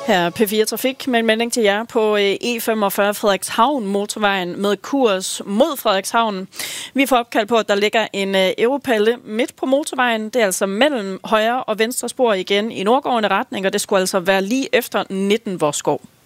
Her P4 Trafik med en melding til jer på E45 Frederikshavn motorvejen med kurs mod Frederikshavn. Vi får opkald på, at der ligger en Europalle midt på motorvejen. Det er altså mellem højre og venstre spor igen i nordgående retning, og det skulle altså være lige efter 19 Vorskov.